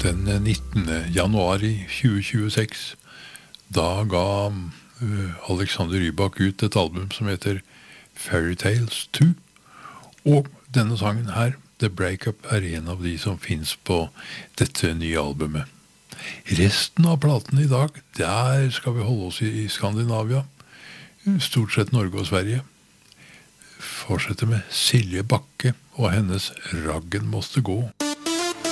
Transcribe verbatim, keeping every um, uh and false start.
Den nittende januar i tjue tjueseks, da ga uh, Alexander Rybak ut et album som heter Fairytales to, og denne sangen her, The Breakup, er en av de som finnes på dette nye albumet. Resten av platen i dag, der skal vi holde oss i, i Skandinavia, stort sett Norge og Sverige. Fortsette med Silje Bakke og hennes Raggen måste gå.